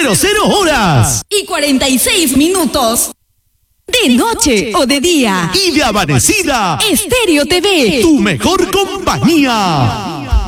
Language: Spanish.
horas y 46 minutos. De noche o de día. Y de amanecida. Estéreo TV. Tu mejor compañía.